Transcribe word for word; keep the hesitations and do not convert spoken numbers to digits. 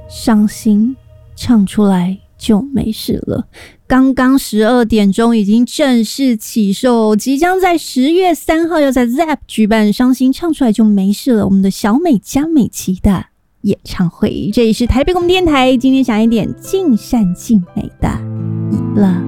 伤心唱出来就没事了。刚刚十二点钟已经正式起售，即将在十月三号要在 Z E P 举办伤心唱出来就没事了，我们的小美加美琪的演唱会。这里是台北广播电台，今天想一点尽善尽美的娱乐。